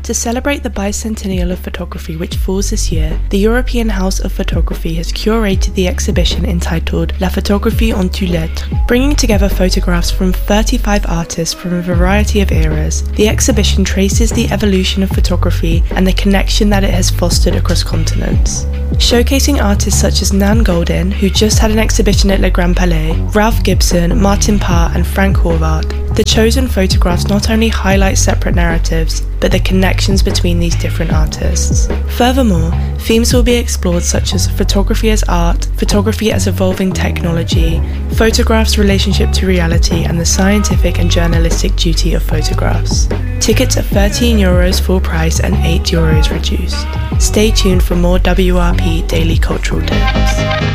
To celebrate the bicentennial of photography which falls this year, the European House of Photography has curated the exhibition entitled La Photographie en toutes lettres. Bringing together photographs from 35 artists from a variety of eras, the exhibition traces the evolution of photography and the connection that it has fostered across continents. Showcasing artists such as Nan Goldin, who just had an exhibition at Le Grand Palais, Ralph Gibson, Martin Parr and Frank Horvath, the chosen photographs not only highlight separate narratives, but the connections between these different artists. Furthermore, themes will be explored such as photography as art, photography as evolving technology, photographs' relationship to reality, and the scientific and journalistic duty of photographs. Tickets are €13 full price and €8 reduced. Stay tuned for more WRP Daily Cultural Tips.